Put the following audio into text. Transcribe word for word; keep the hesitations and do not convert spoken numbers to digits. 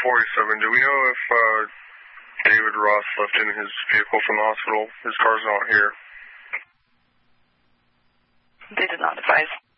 forty-seven. Do we know if uh, David Ross left in his vehicle from the hospital? His car's not here. They did not advise.